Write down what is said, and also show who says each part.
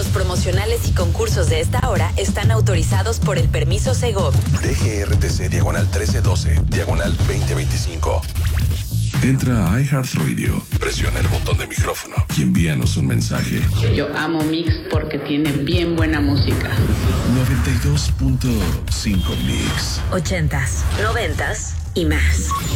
Speaker 1: Los promocionales y concursos de esta hora están autorizados por el permiso Segov.
Speaker 2: DGRTC diagonal 1312, diagonal 2025. Entra a iHeartRadio, presiona el botón de micrófono y envíanos un mensaje.
Speaker 3: Yo amo Mix porque tiene bien buena música.
Speaker 2: 92.5 Mix.
Speaker 1: 80s, 90s y más.